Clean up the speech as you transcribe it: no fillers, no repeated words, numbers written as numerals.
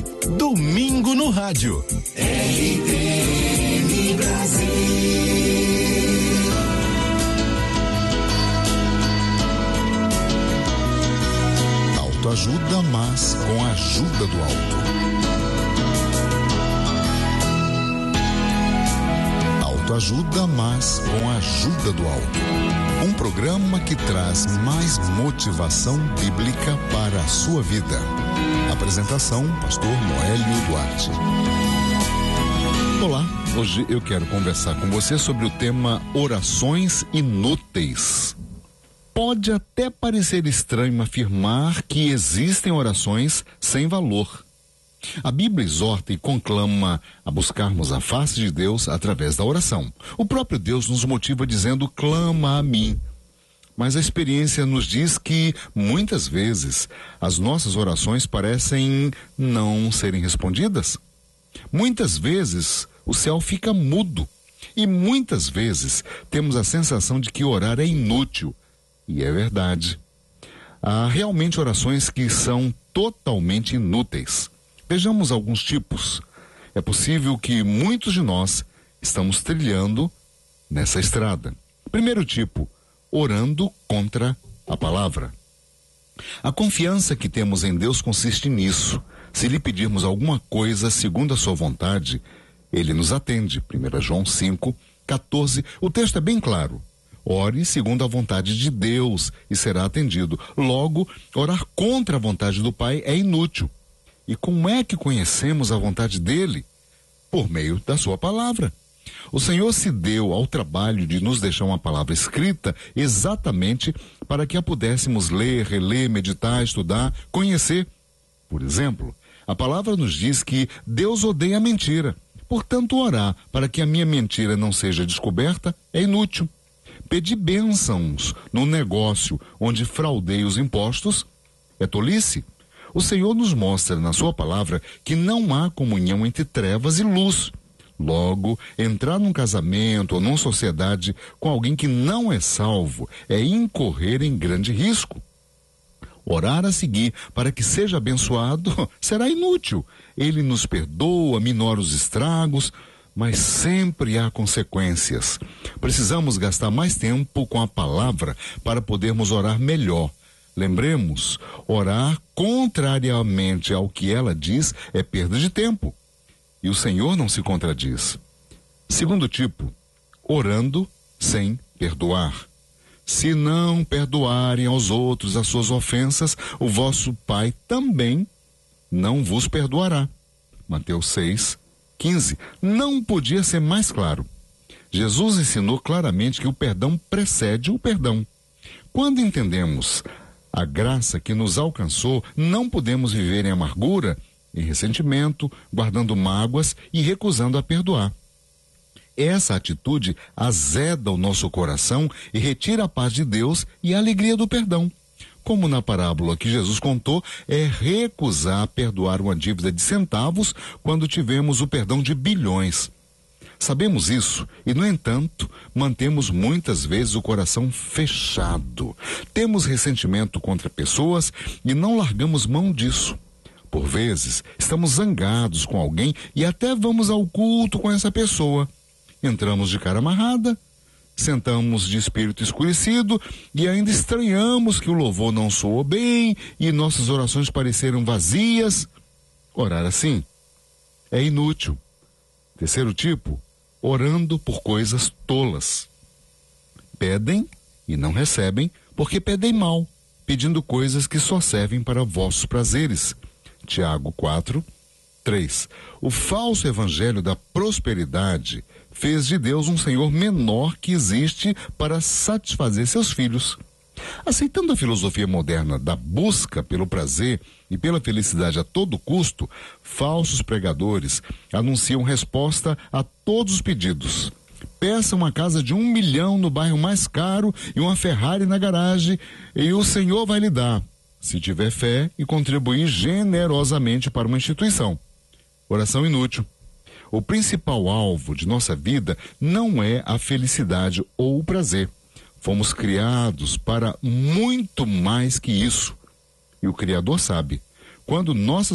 de Domingo no Rádio. RBN Brasil. Autoajuda, mas com a ajuda do alto. Autoajuda, mas com a ajuda do alto. Um programa que traz mais motivação bíblica para a sua vida. Apresentação, Pastor Noélio Duarte. Olá, hoje eu quero conversar com você sobre o tema orações inúteis. Pode até parecer estranho afirmar que existem orações sem valor. A Bíblia exorta e conclama a buscarmos a face de Deus através da oração. O próprio Deus nos motiva dizendo: clama a mim. Mas a experiência nos diz que, muitas vezes, as nossas orações parecem não serem respondidas. Muitas vezes, o céu fica mudo. E muitas vezes, temos a sensação de que orar é inútil. E é verdade. Há realmente orações que são totalmente inúteis. Vejamos alguns tipos. É possível que muitos de nós estamos trilhando nessa estrada. Primeiro tipo, orando contra a palavra. A confiança que temos em Deus consiste nisso. Se lhe pedirmos alguma coisa segundo a sua vontade, ele nos atende. 1 João 5:14. O texto é bem claro. Ore segundo a vontade de Deus e será atendido. Logo, orar contra a vontade do Pai é inútil. E como é que conhecemos a vontade dele? Por meio da sua palavra. O Senhor se deu ao trabalho de nos deixar uma palavra escrita exatamente para que a pudéssemos ler, reler, meditar, estudar, conhecer. Por exemplo, a palavra nos diz que Deus odeia a mentira. Portanto, orar para que a minha mentira não seja descoberta é inútil. Pedir bênçãos no negócio onde fraudei os impostos é tolice. O Senhor nos mostra na sua palavra que não há comunhão entre trevas e luz. Logo, entrar num casamento ou numa sociedade com alguém que não é salvo é incorrer em grande risco. Orar a seguir para que seja abençoado será inútil. Ele nos perdoa, minora os estragos, mas sempre há consequências. Precisamos gastar mais tempo com a palavra para podermos orar melhor. Lembremos, orar contrariamente ao que ela diz é perda de tempo. E o Senhor não se contradiz. Segundo tipo, orando sem perdoar. Se não perdoarem aos outros as suas ofensas, o vosso Pai também não vos perdoará. Mateus 6:15. Não podia ser mais claro. Jesus ensinou claramente que o perdão precede o perdão. Quando entendemos a graça que nos alcançou, não podemos viver em amargura, em ressentimento, guardando mágoas e recusando a perdoar. Essa atitude azeda o nosso coração e retira a paz de Deus e a alegria do perdão. Como na parábola que Jesus contou, é recusar perdoar uma dívida de centavos quando tivemos o perdão de bilhões. Sabemos isso e, no entanto, mantemos muitas vezes o coração fechado. Temos ressentimento contra pessoas e não largamos mão disso. Por vezes, estamos zangados com alguém e até vamos ao culto com essa pessoa. Entramos de cara amarrada, sentamos de espírito escurecido e ainda estranhamos que o louvor não soou bem e nossas orações pareceram vazias. Orar assim é inútil. Terceiro tipo, orando por coisas tolas. Pedem e não recebem porque pedem mal, pedindo coisas que só servem para vossos prazeres. Tiago 4:3. O falso evangelho da prosperidade fez de Deus um Senhor menor que existe para satisfazer seus filhos. Aceitando a filosofia moderna da busca pelo prazer e pela felicidade a todo custo, falsos pregadores anunciam resposta a todos os pedidos. Peça uma casa de 1 milhão no bairro mais caro e uma Ferrari na garagem e o Senhor vai lhe dar, se tiver fé e contribuir generosamente para uma instituição. Oração inútil. O principal alvo de nossa vida não é a felicidade ou o prazer. Fomos criados para muito mais que isso. E o Criador sabe. Quando nossas